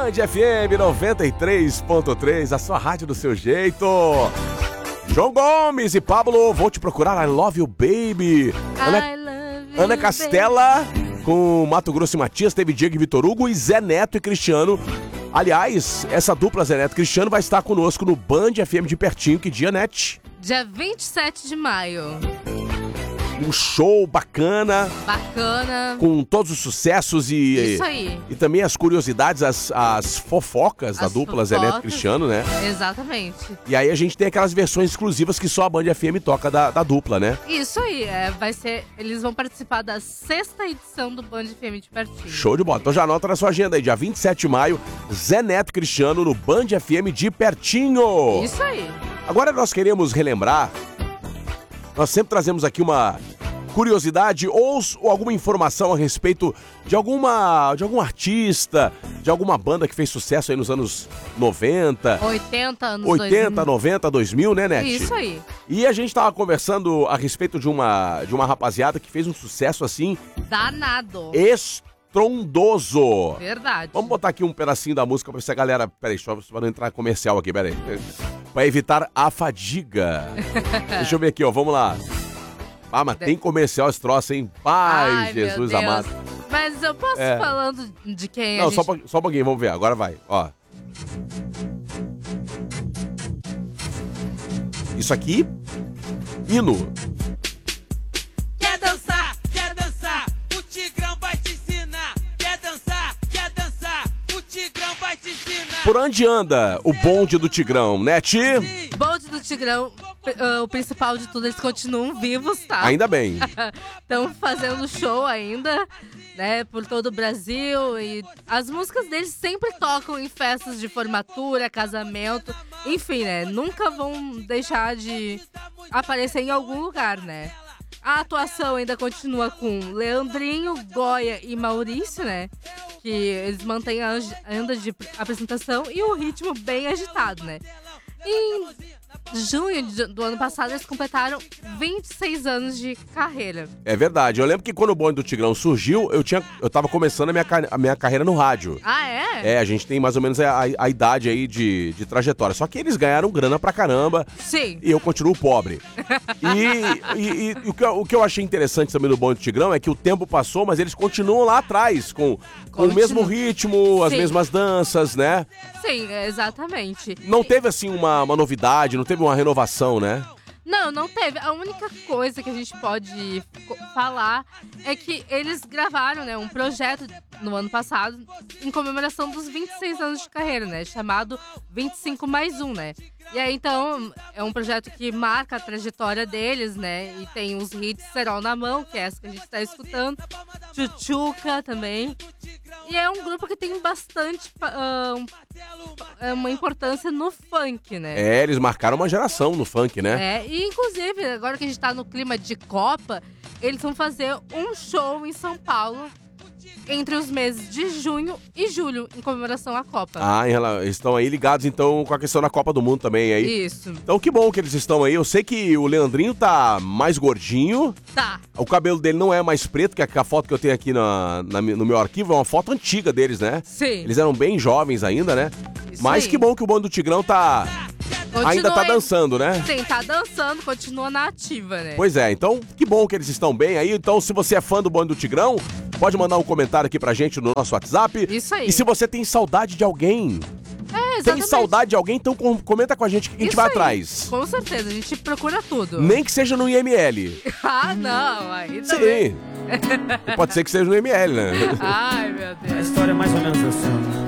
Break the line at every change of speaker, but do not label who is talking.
Band FM 93.3, a sua rádio do seu jeito. João Gomes e Pablo, vou te procurar, I love you, baby. Ana Castela, com Mato Grosso e Matias, teve Diego e Vitor Hugo e Zé Neto e Cristiano. Aliás, essa dupla Zé Neto e Cristiano vai estar conosco no Band FM de pertinho. Que dia, Net?
Dia 27 de maio.
Um show bacana. Com todos os sucessos e...
Isso aí.
E também as curiosidades, as fofocas da dupla Zé Neto e Cristiano, né?
Exatamente.
E aí a gente tem aquelas versões exclusivas que só a Band FM toca da dupla, né?
Isso aí, eles vão participar da 6ª edição do Band FM de pertinho.
Show de bola. Então já anota na sua agenda aí, dia 27 de maio, Zé Neto e Cristiano no Band FM de pertinho.
Isso aí.
Agora nós queremos relembrar, nós sempre trazemos aqui uma curiosidade ou alguma informação a respeito de algum artista, de alguma banda que fez sucesso aí nos anos 90.
80,
2000. 90, 2000, né, Net?
Isso aí.
E a gente tava conversando a respeito de uma rapaziada que fez um sucesso assim...
danado.
Estrondoso.
Verdade.
Vamos botar aqui um pedacinho da música pra ver se a galera... Peraí, só pra não entrar comercial aqui, peraí. Pra evitar a fadiga. Deixa eu ver aqui, ó, vamos lá. Ah, mas tem comercial esse troço, hein? Pai, Jesus amado.
Mas eu posso falando de quem
não,
a gente...
só um pouquinho, vamos ver. Agora vai, ó. Isso aqui, hino.
Quer dançar, o Tigrão vai te ensinar. Quer dançar, o Tigrão vai te ensinar.
Por onde anda o bonde do Tigrão, Net?
Bonde do Tigrão, o principal de tudo, eles continuam vivos, tá?
Ainda bem.
Estão fazendo show ainda, né, por todo o Brasil. E as músicas deles sempre tocam em festas de formatura, casamento, enfim, né? Nunca vão deixar de aparecer em algum lugar, né? A atuação ainda continua com Leandrinho, Goya e Maurício, né? Que eles mantêm a agenda de apresentação e o ritmo bem agitado, né? Em junho do ano passado, eles completaram 26 anos de carreira.
É verdade. Eu lembro que quando o bonde do Tigrão surgiu, eu tava começando a minha carreira no rádio.
Ah, é?
É, a gente tem mais ou menos a idade aí de trajetória. Só que eles ganharam grana pra caramba.
Sim.
E eu continuo pobre. E o que eu achei interessante também do bonde do Tigrão é que o tempo passou, mas eles continuam lá atrás, com o mesmo ritmo, as mesmas danças, né?
Sim, exatamente.
Não teve, assim, uma novidade, não teve uma renovação, né?
Não teve. A única coisa que a gente pode falar é que eles gravaram, né, um projeto no ano passado em comemoração dos 26 anos de carreira, né, chamado 25 mais 1, né? E aí, então, é um projeto que marca a trajetória deles, né? E tem os hits Serol na Mão, que é essa que a gente tá escutando, Tchutchuca também. E é um grupo que tem bastante uma importância no funk, né?
É, eles marcaram uma geração no funk, né?
É, e inclusive, agora que a gente tá no clima de Copa, eles vão fazer um show em São Paulo entre os meses de junho e julho, em comemoração à Copa.
Ah, eles estão aí ligados, então, com a questão da Copa do Mundo também, aí.
Isso.
Então, que bom que eles estão aí. Eu sei que o Leandrinho tá mais gordinho.
Tá.
O cabelo dele não é mais preto, que a foto que eu tenho aqui no meu arquivo é uma foto antiga deles, né?
Sim.
Eles eram bem jovens ainda, né?
Isso
Mas
aí.
que bom que o bonde do Tigrão ainda tá dançando, né?
Sim, tá dançando, continua na ativa, né?
Pois é, então que bom que eles estão bem aí. Então, se você é fã do bonde do Tigrão, pode mandar um comentário aqui pra gente no nosso WhatsApp.
Isso aí.
E se você tem saudade de alguém, tem saudade de alguém, então comenta com a gente que a gente vai atrás.
Com certeza, a gente procura tudo.
Nem que seja no IML.
Ah, não, aí também.
Sim. Pode ser que seja no IML, né?
Ai, meu Deus.
A história é mais ou menos assim.